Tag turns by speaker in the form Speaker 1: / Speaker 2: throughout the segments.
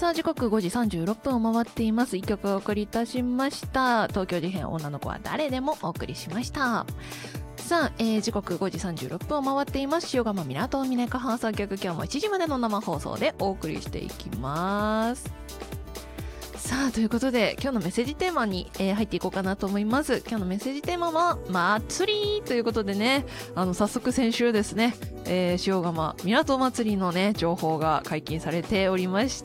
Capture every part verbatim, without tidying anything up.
Speaker 1: さあ時刻ごじさんじゅうろっぷんを回っています。いっきょくお送りいたしました。東京事変女の子は誰でもお送りしました。さあ、えー、時刻ごじさんじゅうろっぷんを回っています。塩釜みなとみねか放送局、今日もいちじまでの生放送でお送りしていきます。さあということで今日のメッセージテーマに、えー、入っていこうかなと思います。今日のメッセージテーマは祭りということでね、あの早速先週ですね、えー、塩釜港祭りのね情報が解禁されておりました。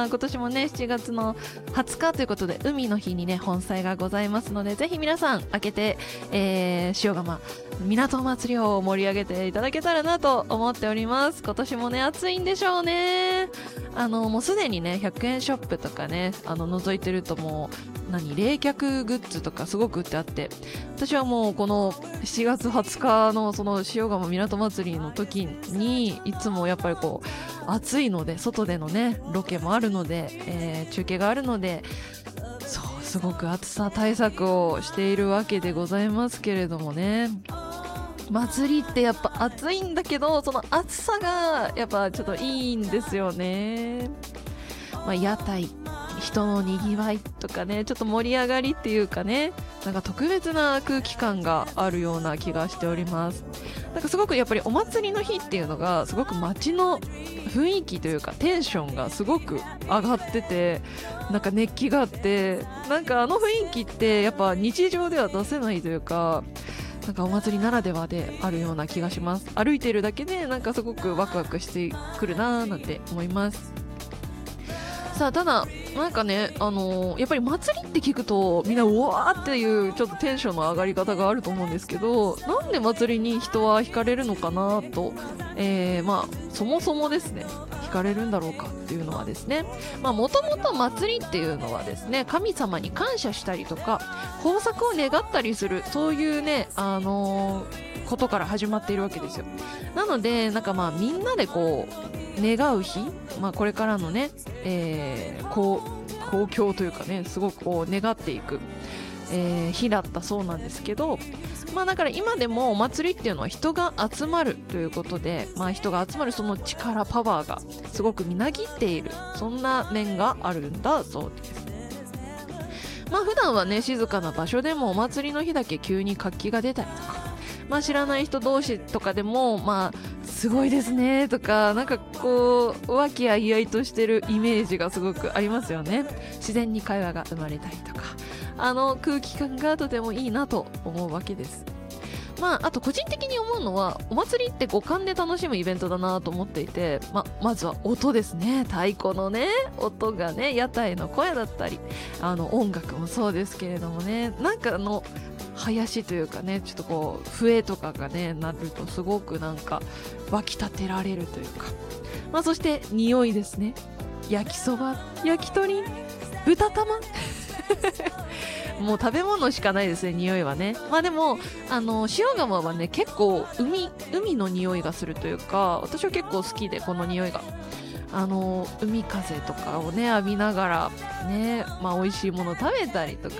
Speaker 1: 今年もねしちがつのはつかということで海の日にね本祭がございますので、ぜひ皆さん開けて、えー、塩釜港祭りを盛り上げていただけたらなと思っております。今年もね暑いんでしょうね。あのもうすでにねひゃくえんショップとかねあの覗いてるともう何冷却グッズとかすごく売ってあって、私はもうこのしちがつはつかのその塩釜港祭りの時にいつもやっぱりこう暑いので外でのねロケもあるので、えー、中継があるので、そうすごく暑さ対策をしているわけでございますけれどもね、祭りってやっぱ暑いんだけどその暑さがやっぱちょっといいんですよね。まあ、屋台人のにぎわいとかねちょっと盛り上がりっていうかね、なんか特別な空気感があるような気がしております。なんかすごくやっぱりお祭りの日っていうのがすごく街の雰囲気というかテンションがすごく上がってて、なんか熱気があって、なんかあの雰囲気ってやっぱ日常では出せないというか、なんかお祭りならではであるような気がします。歩いているだけでなんかすごくワクワクしてくるなーなんて思います。さあただなんかね、あのー、やっぱり祭りって聞くとみんなうわーっていうちょっとテンションの上がり方があると思うんですけど、なんで祭りに人は惹かれるのかなと、えー、まあそもそもですね惹かれるんだろうかっていうのはですね、まあもともと祭りっていうのはですね神様に感謝したりとか豊作を願ったりする、そういうねあのー、ことから始まっているわけですよ。なのでなんかまあみんなでこう願う日、まあ、これからのね、えー、公共というかねすごくこう願っていく、えー、日だったそうなんですけど、まあだから今でもお祭りっていうのは人が集まるということで、まあ人が集まるその力パワーがすごくみなぎっている、そんな面があるんだそうです。まあ普段はね静かな場所でもお祭りの日だけ急に活気が出たりとか、まあ知らない人同士とかでもまあすごいですねとか、なんかこう和気あいあいとしてるイメージがすごくありますよね。自然に会話が生まれたりとか、あの空気感がとてもいいなと思うわけです。まああと個人的に思うのはお祭りって五感で楽しむイベントだなと思っていて、まあ、まずは音ですね。太鼓のね音がね、屋台の声だったりあの音楽もそうですけれどもね、なんかあの林というかねちょっとこう笛とかがねなるとすごくなんか湧き立てられるというか、まあそして匂いですね。焼きそば、焼き鳥、豚玉もう食べ物しかないですね、匂いはね。まあでもあの塩釜はね結構海海の匂いがするというか、私は結構好きで、この匂いがあの海風とかをね浴びながらね、まあ美味しいもの食べたりとか